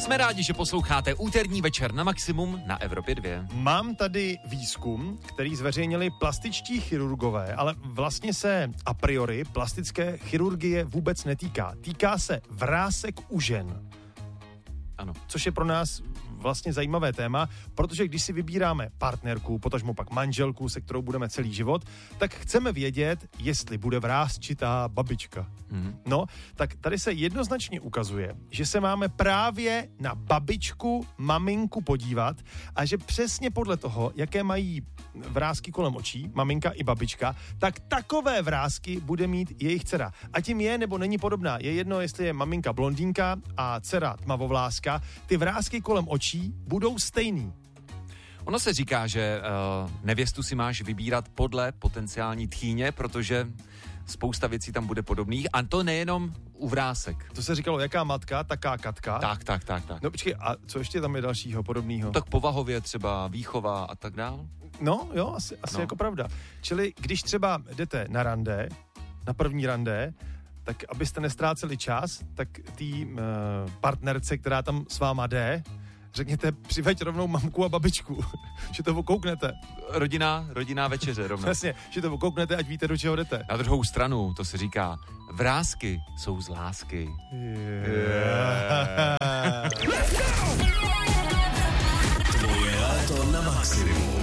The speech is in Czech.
Jsme rádi, že posloucháte úterní večer na Maximum na Evropě 2. Mám tady výzkum, který zveřejnili plastičtí chirurgové, ale vlastně se a priori plastické chirurgie vůbec netýká. Týká se vrásek u žen. Ano. Což je pro nás vlastně zajímavé téma, protože když si vybíráme partnerku, potažmo pak manželku, se kterou budeme celý život, tak chceme vědět, jestli bude vrásčitá babička. No, tak tady se jednoznačně ukazuje, že se máme právě na babičku, maminku podívat a že přesně podle toho, jaké mají vrásky kolem očí, maminka i babička, tak takové vrásky bude mít jejich dcera. A tím je nebo není podobná. Je jedno, jestli je maminka blondýnka a dcera tmavovláska, ty vrásky kolem očí budou stejný. Ono se říká, že nevěstu si máš vybírat podle potenciální tchýně, protože spousta věcí tam bude podobných. A to nejenom u vrásek. To se říkalo, jaká matka, taká katka. Tak. No počkej, a co ještě tam je dalšího podobného? Tak povahově třeba výchova a tak dál. No, jo, asi jako pravda. Čili když třeba jdete na rande, na první rande, tak abyste nestráceli čas, tak tý partnerce, která tam s váma jde, řekněte, přiveď rovnou mamku a babičku, že to okouknete. Rodinná večeře rovnou. Přesně, že to okouknete, ať víte, do čeho jdete. Na druhou stranu, to se říká, vrásky jsou z lásky. Tvoje léto na Maximum.